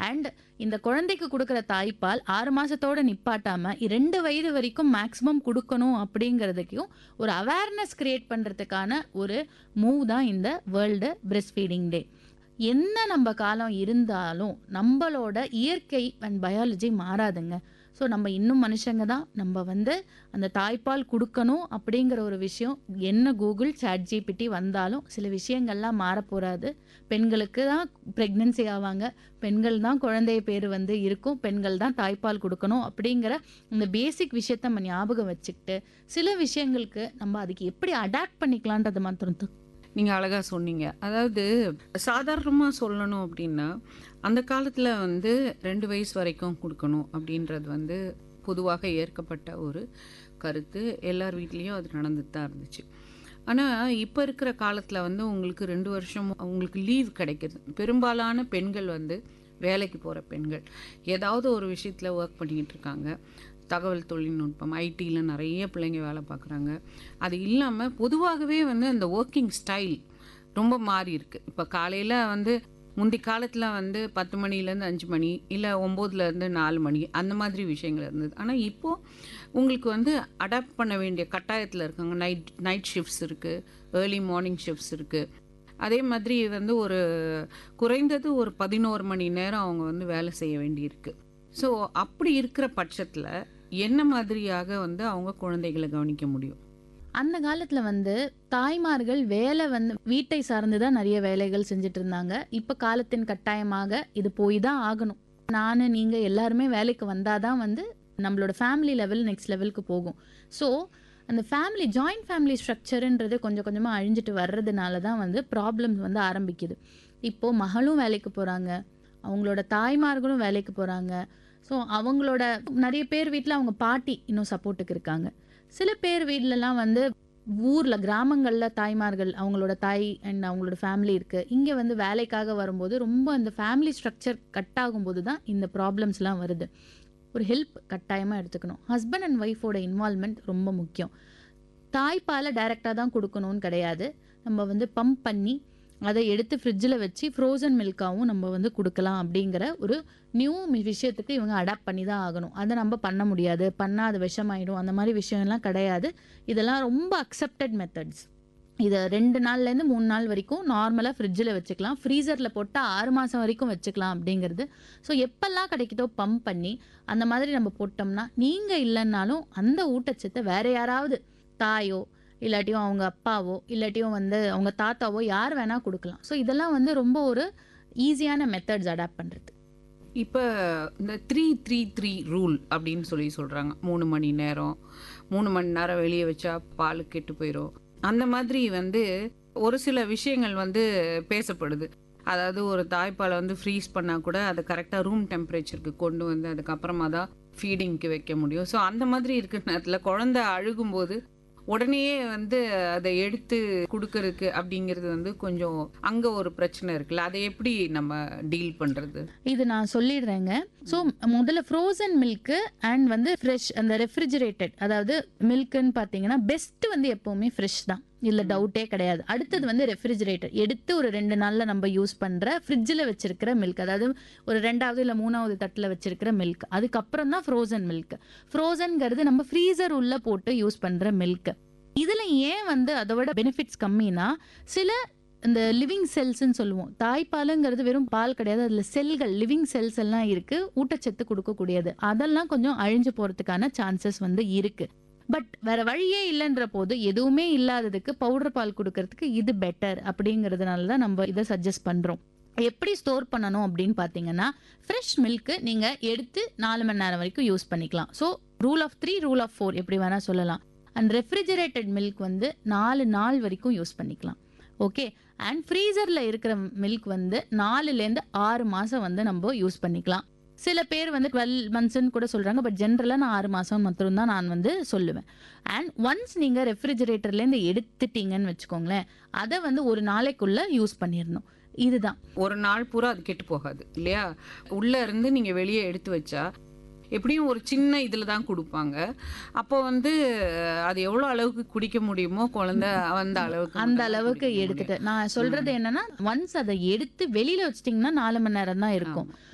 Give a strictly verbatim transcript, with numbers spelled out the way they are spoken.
And இந்த குழந்தைக்கு கொடுக்குற தாய்ப்பால் ஆறு மாசத்தோட நிப்பாட்டாம ரெண்டு வயது வரைக்கும் மேக்ஸிமம் கொடுக்கணும் அப்படிங்கிறதுக்கும் ஒரு அவேர்னஸ் கிரியேட் பண்றதுக்கான ஒரு மூவ் தான் இந்த வேர்ல்டு பிரெஸ்ட் ஃபீடிங் டே. என்ன நம்ம காலம் இருந்தாலும் நம்மளோட இயற்கை அண்ட் பயாலஜி மாறாதுங்க. ஸோ நம்ம இன்னும் மனுஷங்க தான். நம்ம வந்து அந்த தாய்ப்பால் கொடுக்கணும் அப்படிங்கிற ஒரு விஷயம் என்ன கூகுள் சாட் ஜிபிடி வந்தாலும் சில விஷயங்கள்லாம் மாறப்போகாது. பெண்களுக்கு தான் ப்ரெக்னென்சி ஆவாங்க, பெண்கள் தான் குழந்தைய பேர் வந்து இருக்கும், பெண்கள் தான் தாய்ப்பால் கொடுக்கணும் அப்படிங்கிற இந்த பேசிக் விஷயத்த நம்ம ஞாபகம் வச்சுக்கிட்டு சில விஷயங்களுக்கு நம்ம அதுக்கு எப்படி அடாப்ட் பண்ணிக்கலான்றது மாத்திரம் தான். நீங்கள் அழகாக சொன்னீங்க. அதாவது சாதாரணமாக சொல்லணும் அப்படின்னா அந்த காலத்தில் வந்து ரெண்டு வயசு வரைக்கும் கொடுக்கணும் அப்படின்றது வந்து பொதுவாக ஏற்கப்பட்ட ஒரு கருத்து. எல்லார் வீட்லேயும் அது நடந்துட்டு தான் இருந்துச்சு. ஆனால் இப்போ இருக்கிற காலத்தில் வந்து உங்களுக்கு ரெண்டு வருஷம் உங்களுக்கு லீவ் கிடைக்கிது. பெரும்பாலான பெண்கள் வந்து வேலைக்கு போகிற பெண்கள் ஏதாவது ஒரு விஷயத்தில் ஒர்க் பண்ணிக்கிட்டு இருக்காங்க. தகவல் தொழில்நுட்பம் ஐடியில் நிறைய பிள்ளைங்க வேலை பார்க்குறாங்க. அது இல்லாமல் பொதுவாகவே வந்து அந்த ஒர்க்கிங் ஸ்டைல் ரொம்ப மாறி இருக்குது. இப்போ காலையில் வந்து முந்தி காலத்தில் வந்து பத்து மணிலேருந்து அஞ்சு மணி இல்லை ஒம்போதுலேருந்து நாலு மணி அந்த மாதிரி விஷயங்கள் இருந்தது. ஆனால் இப்போது உங்களுக்கு வந்து அடாப்ட் பண்ண வேண்டிய கட்டாயத்தில் இருக்காங்க. நைட் நைட் ஷிஃப்ட்ஸ் இருக்குது, ஏர்லி மார்னிங் ஷிஃப்ட்ஸ் இருக்குது. அதே மாதிரி வந்து ஒரு குறைந்தது ஒரு பதினோரு மணி நேரம் அவங்க வந்து வேலை செய்ய வேண்டியிருக்கு. ஸோ அப்படி இருக்கிற பட்சத்தில் என்ன மாதிரியாக வந்து அவங்க குழந்தைகளை கவனிக்க முடியும்? அந்த காலத்துல வந்து தாய்மார்கள் வேலை வந்து வீட்டை சார்ந்துதான் நிறைய வேலைகள் செஞ்சுட்டு இருந்தாங்க. இப்ப காலத்தின் கட்டாயமாக இது போய் தான் ஆகணும். நானு நீங்க எல்லாருமே வேலைக்கு வந்தாதான் வந்து நம்மளோட ஃபேமிலி லெவல் நெக்ஸ்ட் லெவலுக்கு போகும். ஸோ அந்த ஃபேமிலி ஜாயிண்ட் ஃபேமிலி ஸ்ட்ரக்சருன்றது கொஞ்சம் கொஞ்சமா அழிஞ்சிட்டு வர்றதுனால தான் வந்து ப்ராப்ளம்ஸ் வந்து ஆரம்பிக்குது. இப்போ மகளும் வேலைக்கு போறாங்க, அவங்களோட தாய்மார்களும் வேலைக்கு போறாங்க. ஸோ அவங்களோட நிறைய பேர் வீட்டில் அவங்க பாட்டி இன்னும் சப்போர்ட்டுக்கு இருக்காங்க. சில பேர் வீட்டிலலாம் வந்து ஊரில் கிராமங்களில் தாய்மார்கள் அவங்களோட தாய் அண்ட் அவங்களோட ஃபேமிலி இருக்குது. இங்கே வந்து வேலைக்காக வரும்போது ரொம்ப அந்த ஃபேமிலி ஸ்ட்ரக்சர் கட் ஆகும்போது தான் இந்த ப்ராப்ளம்ஸ்லாம் வருது. ஒரு ஹெல்ப் கட்டாயமாக எடுத்துக்கணும். ஹஸ்பண்ட் அண்ட் ஒய்ஃபோட இன்வால்மெண்ட் ரொம்ப முக்கியம். தாய்ப்பாலை டைரெக்டாக தான் கொடுக்கணும்னு கிடையாது. நம்ம வந்து பம்ப் பண்ணி அதை எடுத்து ஃப்ரிட்ஜில் வச்சு ஃப்ரோசன் மில்காவும் நம்ம வந்து கொடுக்கலாம் அப்படிங்கிற ஒரு நியூ விஷயத்துக்கு இவங்க அடாப்ட் பண்ணி தான் ஆகணும். அதை நம்ம பண்ண முடியாது, பண்ணால் அது விஷமாயிடும், அந்த மாதிரி விஷயம்லாம் கிடையாது. இதெல்லாம் ரொம்ப அக்செப்டட் மெத்தட்ஸ். இதை ரெண்டு நாள்லேருந்து மூணு நாள் வரைக்கும் நார்மலாக ஃப்ரிட்ஜில் வச்சுக்கலாம், ஃப்ரீசரில் போட்டால் ஆறு மாதம் வரைக்கும் வச்சுக்கலாம் அப்படிங்கிறது. ஸோ எப்பெல்லாம் கிடைக்குதோ பம்ப் பண்ணி அந்த மாதிரி நம்ம போட்டோம்னா நீங்கள் இல்லைன்னாலும் அந்த ஊட்டச்சத்தை வேற யாராவது தாயோ இல்லாட்டியும் அவங்க அப்பாவோ இல்லாட்டியும் வந்து அவங்க தாத்தாவோ யார் வேணால் கொடுக்கலாம். ஸோ இதெல்லாம் வந்து ரொம்ப ஒரு ஈஸியான மெத்தட்ஸ் அடாப்ட் பண்ணுறது. இப்போ இந்த த்ரீ த்ரீ த்ரீ ரூல் அப்படின்னு சொல்லி சொல்கிறாங்க. மூணு மணி நேரம் மூணு மணி நேரம் வெளியே வச்சா பால் கெட்டு போயிடும். அந்த மாதிரி வந்து ஒரு சில விஷயங்கள் வந்து பேசப்படுது. அதாவது ஒரு தாய்ப்பாலை வந்து ஃப்ரீஸ் பண்ணால் கூட அதை கரெக்டாக ரூம் டெம்பரேச்சருக்கு கொண்டு வந்து அதுக்கப்புறமா தான் ஃபீடிங்க்கு வைக்க முடியும். ஸோ அந்த மாதிரி இருக்கிற நேரத்தில் குழந்தை அழுகும்போது உடனே வந்து அதை எடுத்து கொடுக்கறதுக்கு அப்படிங்கிறது வந்து கொஞ்சம் அங்கே ஒரு பிரச்சனை இருக்குல்ல, அதை எப்படி நம்ம டீல் பண்ணுறது? இது நான் சொல்லிடுறேங்க. ஸோ முதல்ல ஃப்ரோசன் மில்க்கு அண்ட் வந்து ஃப்ரெஷ் அந்த ரெஃப்ரிஜரேட்டட் அதாவது மில்க்குன்னு பார்த்தீங்கன்னா பெஸ்ட் வந்து எப்போவுமே ஃப்ரெஷ் தான், இல்லை டவுட்டே கிடையாது. அடுத்தது வந்து ரெஃப்ரிஜரேட்டர் எடுத்து ஒரு ரெண்டு நாளில் நம்ம யூஸ் பண்ணுற ஃப்ரிட்ஜில் வச்சிருக்கிற மில்க், அதாவது ஒரு ரெண்டாவது இல்லை மூணாவது தட்டில் வச்சிருக்கிற மில்க். அதுக்கப்புறம் தான் ஃப்ரோசன் மில்க். ஃப்ரோசன்கிறது நம்ம ஃப்ரீசர் உள்ள போட்டு யூஸ் பண்ணுற மில்க். இதில் ஏன் வந்து அதோட பெனிஃபிட்ஸ் கம்மினா சில இந்த லிவிங் செல்ஸ்ன்னு சொல்லுவோம். தாய்ப்பாலுங்கிறது வெறும் பால் கிடையாது, அதில் செல்கள் லிவிங் செல்ஸ் எல்லாம் இருக்குது, ஊட்டச்சத்து கொடுக்கக்கூடியது. அதெல்லாம் கொஞ்சம் அழிஞ்சு போகிறதுக்கான சான்சஸ் வந்து இருக்குது. பட் வேற வழியே இல்லைன்ற போது எதுவுமே இல்லாததுக்கு பவுடர் பால் கொடுக்கறதுக்கு இது பெட்டர் அப்படிங்கிறதுனால தான் நம்ம இதை சஜஸ்ட் பண்ணுறோம். எப்படி ஸ்டோர் பண்ணணும் அப்படின்னு பார்த்தீங்கன்னா ஃப்ரெஷ் மில்க்கு நீங்கள் எடுத்து நாலு மணி நேரம் வரைக்கும் யூஸ் பண்ணிக்கலாம். So rule of three rule of four எப்படி வேணால் சொல்லலாம். அண்ட் ரெஃப்ரிஜரேட்டட் மில்க் வந்து நாலு நாள் வரைக்கும் யூஸ் பண்ணிக்கலாம். ஓகே. அண்ட் ஃப்ரீசரில் இருக்கிற மில்க் வந்து நாலுலேருந்து ஆறு மாதம் வந்து நம்ம யூஸ் பண்ணிக்கலாம். சில பேர் வந்து டுவெல் மந்த்ஸ்ன்னு கூட சொல்கிறாங்க. பட் ஜென்ரலாக நான் ஆறு மாதம் மட்டும்தான் நான் வந்து சொல்லுவேன். அண்ட் ஒன்ஸ் நீங்கள் ரெஃப்ரிஜரேட்டர்லேருந்து எடுத்துட்டீங்கன்னு வச்சுக்கோங்களேன், அதை வந்து ஒரு நாளைக்குள்ளே யூஸ் பண்ணிடணும். இதுதான். ஒரு நாள் பூரா அது கெட்டு போகாது இல்லையா? உள்ளே இருந்து நீங்கள் வெளியே எடுத்து வச்சா எப்படியும் ஒரு சின்ன இதில் தான் கொடுப்பாங்க. அப்போ வந்து அது எவ்வளோ அளவுக்கு குடிக்க முடியுமோ குழந்தை அந்த அளவுக்கு அந்த அளவுக்கு எடுத்துட்டு நான் சொல்றது என்னன்னா ஒன்ஸ் அதை எடுத்து வெளியில வச்சிட்டிங்கன்னா நாலு மணி நேரம் தான் இருக்கும்.